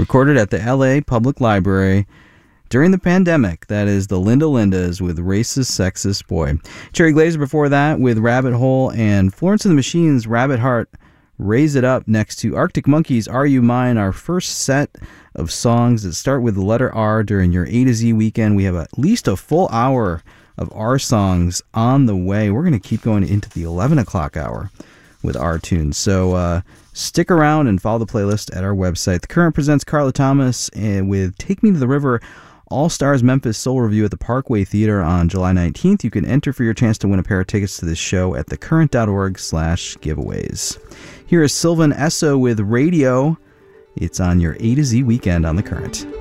Recorded at the LA Public Library during the pandemic. That is the Linda Lindas with Racist Sexist Boy. Cherry Glazer before that with Rabbit Hole, and Florence and the Machine's Rabbit Heart, Raise It Up, next to Arctic Monkeys, Are You Mine, our first set of songs that start with the letter R during your A to Z weekend. We have at least a full hour of R songs on the way. We're going to keep going into the 11 o'clock hour with R tunes. So stick around and follow the playlist at our website. The Current presents Carla Thomas with Take Me to the River, All Stars Memphis Soul Review at the Parkway Theater on July 19th. You can enter for your chance to win a pair of tickets to this show at thecurrent.org/giveaways. Here is Sylvan Esso with Radio. It's on your A to Z weekend on The Current.